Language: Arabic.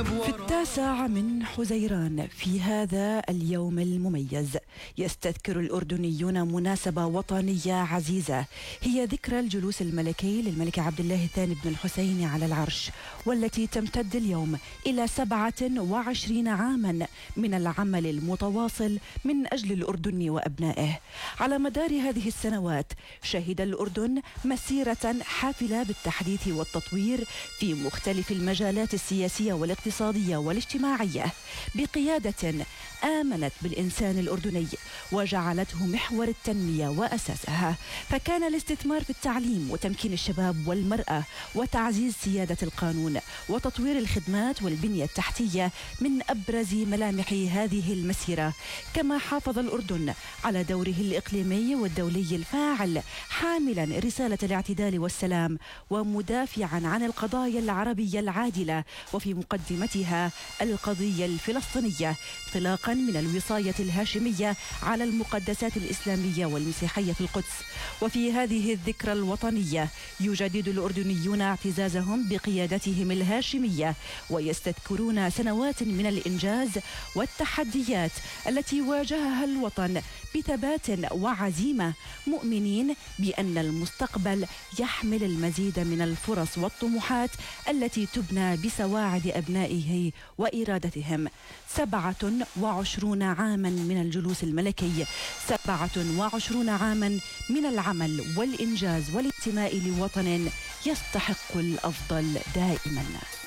في 9 من حزيران في هذا اليوم المميز يستذكر الأردنيون مناسبة وطنية عزيزة، هي ذكرى الجلوس الملكي للملك عبد الله الثاني بن الحسين على العرش، والتي تمتد اليوم إلى 27 عاما من العمل المتواصل من أجل الأردن وأبنائه. على مدار هذه السنوات شهد الأردن مسيرة حافلة بالتحديث والتطوير في مختلف المجالات السياسية والاقتصادية والاجتماعية، بقيادة آمنت بالإنسان الأردني وجعلته محور التنمية وأساسها. فكان الاستثمار في التعليم وتمكين الشباب والمرأة وتعزيز سيادة القانون وتطوير الخدمات والبنية التحتية من أبرز ملامح هذه المسيرة. كما حافظ الأردن على دوره الإقليمي والدولي الفاعل، حاملا رسالة الاعتدال والسلام ومدافعا عن القضايا العربية العادلة، وفي مقدمتها القضية الفلسطينية، انطلاقا من الوصاية الهاشمية على المقدسات الإسلامية والمسيحية في القدس. وفي هذه الذكرى الوطنية يجدد الأردنيون اعتزازهم بقيادتهم الهاشمية، ويستذكرون سنوات من الإنجاز والتحديات التي واجهها الوطن بثبات وعزيمة، مؤمنين بأن المستقبل يحمل المزيد من الفرص والطموحات التي تبنى بسواعد أبنائه وإرادتهم. 27 عاما من الجلوس الملكي، 27 عاما من العمل والإنجاز والانتماء لوطن يستحق الأفضل دائما.